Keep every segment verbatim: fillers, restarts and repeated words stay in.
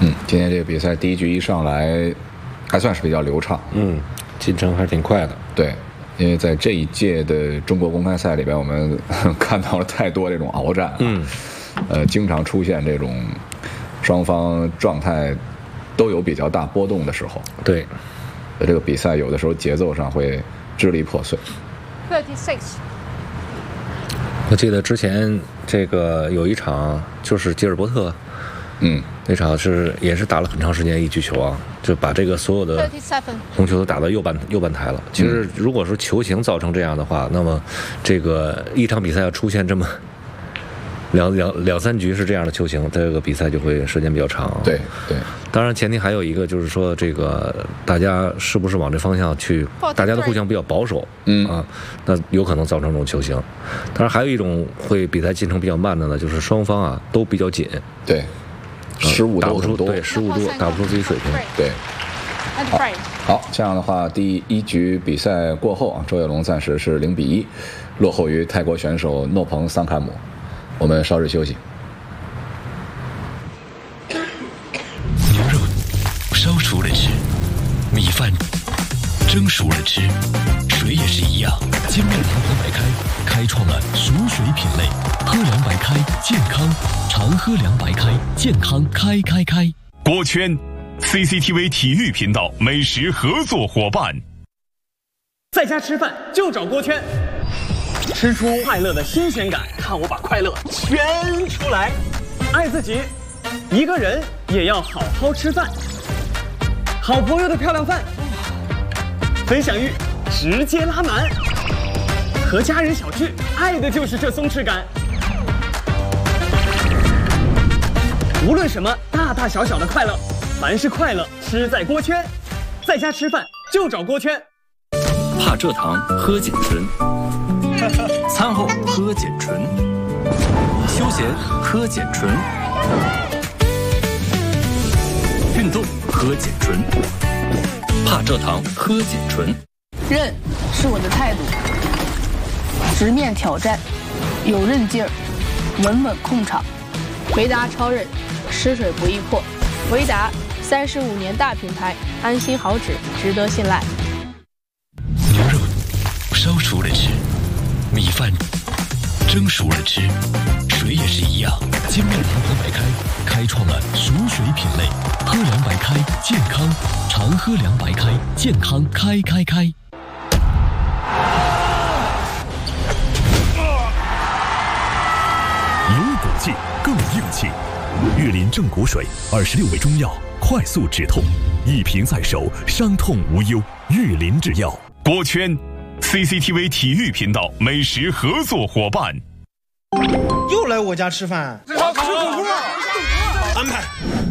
嗯，今天这个比赛第一局一上来，还算是比较流畅。 嗯，进程还是挺快的。 对，因为在这一届的中国公开赛里边，我们看到了太多这种鏖战、啊， 嗯， 呃，经常出现这种双方状态都有比较大波动的时候。 对， 这个比赛有的时候节奏上会支离破碎。 thirty-six。 我记得之前这个有一场就是吉尔伯特， 嗯， 那场是也是打了很长时间一局球啊，就把这个所有的红球都打到右半右半台了。其实如果说球形造成这样的话，那么这个一场比赛要出现这么两两两三局是这样的球形，这个比赛就会时间比较长。 对对， 当然前提还有一个就是说，这个大家是不是往这方向去，大家都互相比较保守， 嗯啊，那有可能造成这种球形。当然还有一种会比赛进程比较慢的呢，就是双方啊都比较紧， 对，失误打不出， 都很多， 对，失误多，打不出自己水平。 对。好，好，这样的话，第一局比赛过后啊，周跃龙暂时是零比一，落后于泰国选手诺彭桑坎姆。我们稍事休息。 牛肉烧熟了吃，米饭蒸熟了吃，水也是一样。金麦堂和白开开创了熟水品类，喝凉白开健康，常喝凉白开健康开开开。 锅圈 C C T V 体育频道美食合作伙伴。 在家吃饭就找锅圈，吃出快乐的新鲜感，看我把快乐圈出来。爱自己，一个人也要好好吃饭。好朋友的漂亮饭，分享欲直接拉满。和家人小聚，爱的就是这松弛感。无论什么大大小小的快乐，凡是快乐吃在锅圈。在家吃饭就找锅圈。 怕蔗糖喝碱醇，餐后喝碱醇，休闲喝碱醇，运动喝碱醇，怕蔗糖喝碱醇。 韧是我的态度，直面挑战，有韧劲儿，稳稳控场。维达超韧，吃水不易破。维达三十五年大品牌，安心好脂，值得信赖。 牛肉烧熟了吃，米饭蒸熟了吃，水也是一样。金麦堂和白开开创了熟水品类，喝凉白开健康，常喝凉白开健康开开开。 有骨气更硬气，玉林正骨水二十六味中药，快速止痛，一瓶在手，伤痛无忧。玉林制药。 锅圈 C C T V 体育频道美食合作伙伴。 又来我家吃饭，吃火锅，安排。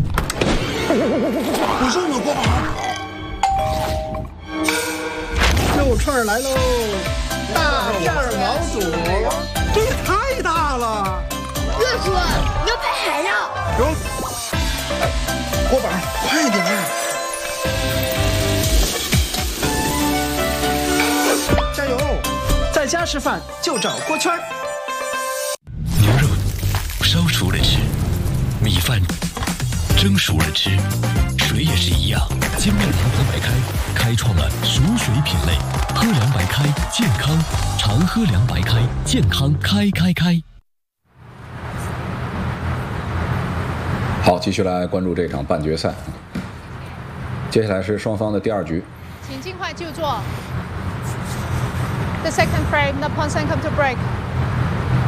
我说我锅巴，肉串来喽，大片毛肚，这也太大了。 热叔，牛排海料。 有，锅巴，快点儿。加油！在家吃饭就找锅圈。 牛肉烧熟了吃，米饭蒸熟了吃，水也是一样。金麦堂和白开开创了熟水品类，喝凉白开健康，常喝凉白开健康开开开。 好，继续来关注这场半决赛。接下来是双方的第二局， 请尽快就坐。The second frame, Naponsan come to break.